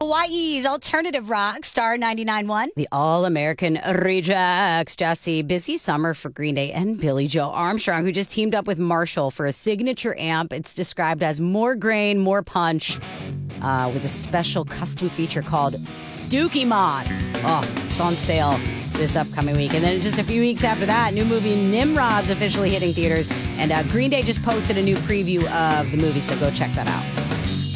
Hawaii's alternative rock, Star 99.1. The All-American Rejects. Jesse, busy summer for Green Day and Billy Joe Armstrong, who just teamed up with Marshall for a signature amp. It's described as more grain, more punch, with a special custom feature called Dookie Mod. Oh, it's on sale this upcoming week. And then just a few weeks after that, new movie Nimrod's officially hitting theaters. And Green Day just posted a new preview of the movie, so go check that out.